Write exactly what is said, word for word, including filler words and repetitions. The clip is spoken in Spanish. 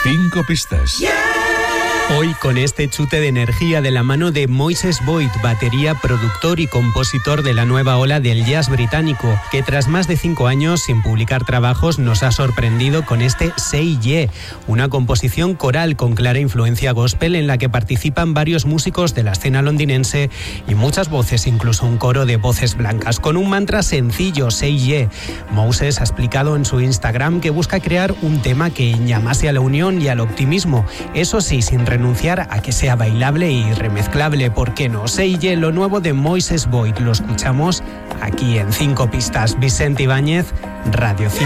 Cinco pistas. Hoy con este chute de energía de la mano de Moises Boyd, batería, productor y compositor de la nueva ola del jazz británico, que tras más de cinco años sin publicar trabajos nos ha sorprendido con este Say Yeah, una composición coral con clara influencia gospel en la que participan varios músicos de la escena londinense y muchas voces, incluso un coro de voces blancas, con un mantra sencillo, Say Yeah. Moses ha explicado en su Instagram que busca crear un tema que llamase a la unión y al optimismo, eso sí, sin renunciar a que sea bailable y remezclable. ¿Por qué no? Say Yeah, lo nuevo de Moises Boyd, lo escuchamos aquí en Cinco Pistas. Vicente Ibáñez, Radio cinco.